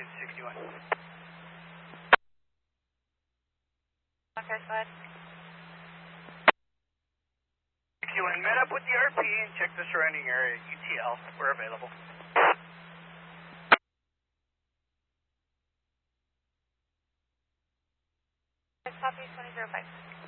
engine 61. Okay, go ahead. 61, met up with the RP and check the surrounding area. ETL, we're available. Copy 2005.